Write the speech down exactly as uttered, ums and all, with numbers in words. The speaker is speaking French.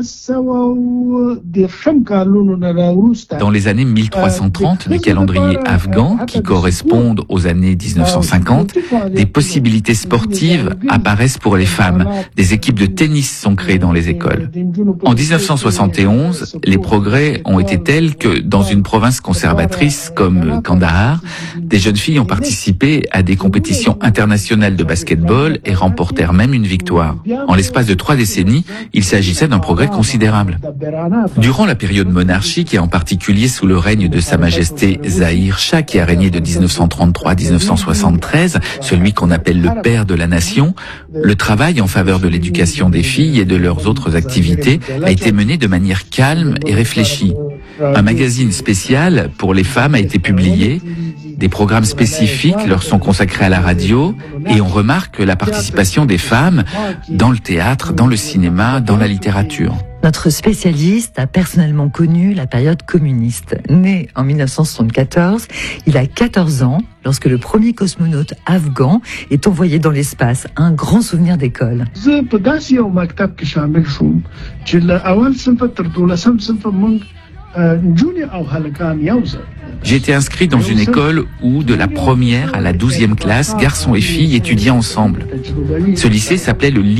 Dans les années mille trois cent trente du calendrier afghan, qui correspondent aux années dix-neuf cent cinquante, des possibilités sportives apparaissent pour les femmes. Des équipes de tennis sont créées dans les écoles. En dix-neuf cent soixante et onze, les progrès ont été tels que dans une province conservatrice comme Kandahar, des jeunes filles ont participé à des compétitions internationales de basketball et remportèrent même une victoire. En l'espace de trois décennies, il s'agissait d'un progrès considérable. Durant la période monarchique et en particulier sous le règne de Sa Majesté Zahir Shah qui a régné de dix-neuf cent trente-trois à dix-neuf cent soixante-treize, celui qu'on appelle le père de la nation, le travail en faveur de l'éducation des filles et de leurs autres activités a été mené de manière calme et réfléchie. Un magazine spécial pour les femmes a été publié, des programmes spécifiques leur sont consacrés à la radio et on remarque la participation des femmes dans le théâtre, dans le cinéma, dans la littérature. Notre spécialiste a personnellement connu la période communiste. Né en mille neuf cent soixante-quatorze, il a quatorze ans lorsque le premier cosmonaute afghan est envoyé dans l'espace. Un grand souvenir d'école. J'ai été inscrit dans une école où, de la première à la douzième classe, garçons et filles étudiaient ensemble. Ce lycée s'appelait le